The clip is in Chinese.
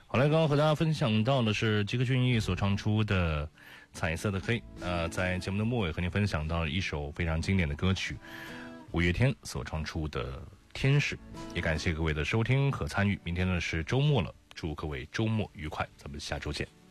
好嘞，刚刚和大家分享到的是吉克隽逸所唱出的《彩色的黑》。在节目的末尾和您分享到一首非常经典的歌曲，五月天所唱出的《天使》。也感谢各位的收听和参与。明天呢是周末了，祝各位周末愉快，咱们下周见。